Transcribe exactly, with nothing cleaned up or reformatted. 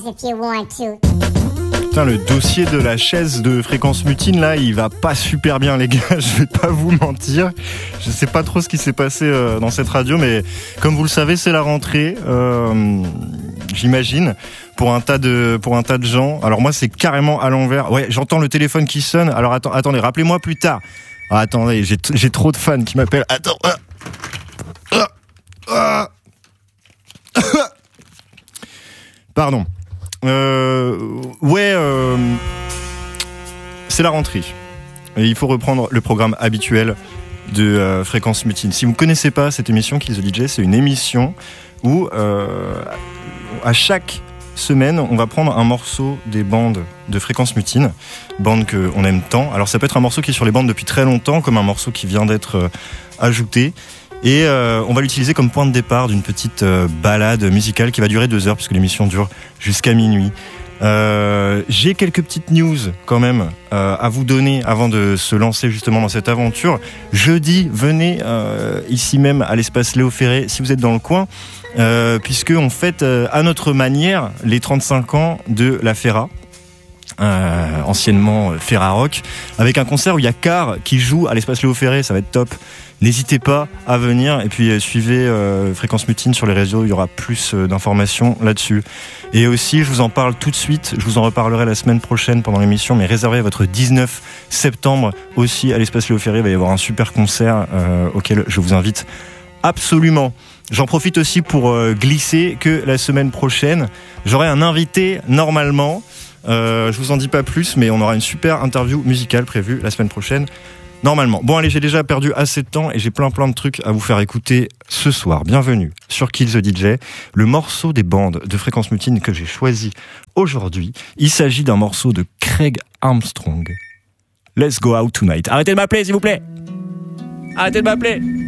if you want to. Putain, le dossier de la chaise de Fréquence Mutine, là, il va pas super bien, les gars, je vais pas vous mentir. Je sais pas trop ce qui s'est passé euh, dans cette radio, mais comme vous le savez, c'est la rentrée, euh, j'imagine, pour un tas de, pour un tas de gens. Alors moi, c'est carrément à l'envers. Ouais, j'entends le téléphone qui sonne. Alors attends, attendez, rappelez-moi plus tard. Ah, attendez, j'ai, t- j'ai trop de fans qui m'appellent. Attends. Ah, ah, ah, ah. Pardon. Euh, ouais, euh, c'est la rentrée. Et il faut reprendre le programme habituel de euh, Fréquence Mutine. Si vous ne connaissez pas cette émission, Kill the D J, c'est une émission où euh, à chaque semaine, on va prendre un morceau des bandes de Fréquence Mutine, bandes qu'on aime tant. Alors ça peut être un morceau qui est sur les bandes depuis très longtemps, comme un morceau qui vient d'être euh, ajouté. Et euh, on va l'utiliser comme point de départ d'une petite euh, balade musicale qui va durer deux heures, puisque l'émission dure jusqu'à minuit. Euh, j'ai quelques petites news quand même euh, à vous donner avant de se lancer justement dans cette aventure. Jeudi, venez euh, ici même à l'espace Léo Ferré si vous êtes dans le coin, euh, puisque on fête euh, à notre manière les trente-cinq ans de la Ferra. Euh, anciennement euh, Ferrarock, avec un concert où il y a Car qui joue à l'espace Léo Ferré, ça va être top. N'hésitez pas à venir et puis euh, suivez euh, Fréquence Mutine sur les réseaux, il y aura plus euh, d'informations là-dessus. Et aussi, je vous en parle tout de suite, je vous en reparlerai la semaine prochaine pendant l'émission, mais réservez votre dix-neuf septembre aussi à l'espace Léo Ferré, il va y avoir un super concert euh, auquel je vous invite absolument. J'en profite aussi pour euh, glisser que la semaine prochaine, j'aurai un invité normalement. Euh, je vous en dis pas plus, mais on aura une super interview musicale prévue la semaine prochaine, normalement. Bon allez, j'ai déjà perdu assez de temps et j'ai plein plein de trucs à vous faire écouter ce soir. Bienvenue sur Kill the D J, le morceau des bandes de Fréquence Mutine que j'ai choisi aujourd'hui. Il s'agit d'un morceau de Craig Armstrong. Let's go out tonight. Arrêtez de m'appeler s'il vous plaît. Arrêtez de m'appeler.